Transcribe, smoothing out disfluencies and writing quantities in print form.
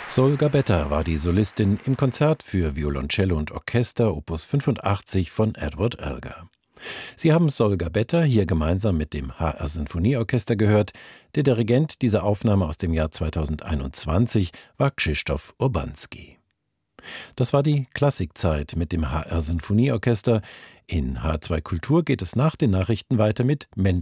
Sol Gabetta war die Solistin im Konzert für Violoncello und Orchester Opus 85 von Edward Elgar. Sie haben Sol Gabetta hier gemeinsam mit dem HR Sinfonieorchester gehört. Der Dirigent dieser Aufnahme aus dem Jahr 2021 war Krzysztof Urbanski. Das war die Klassikzeit mit dem HR Sinfonieorchester. In H2 Kultur geht es nach den Nachrichten weiter mit Mensch